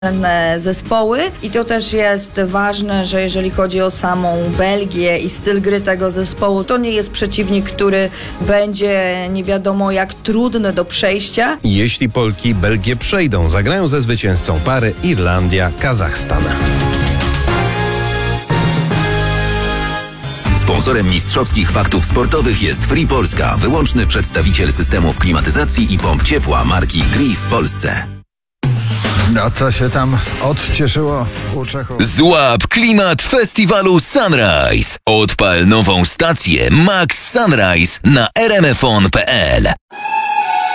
zespoły i to też jest ważne, że jeżeli chodzi o samą Belgię i styl gry tego zespołu, to nie jest przeciwnik, który będzie nie wiadomo jak trudny do przejścia. Jeśli Polki Belgię przejdą, zagrają ze zwycięzcą pary Irlandia-Kazachstan. Sponsorem mistrzowskich faktów sportowych jest Free Polska, wyłączny przedstawiciel systemów klimatyzacji i pomp ciepła marki Gree w Polsce. No to się tam odcieszyło u Czechów. Złap klimat festiwalu Sunrise. Odpal nową stację Max Sunrise na rmfon.pl.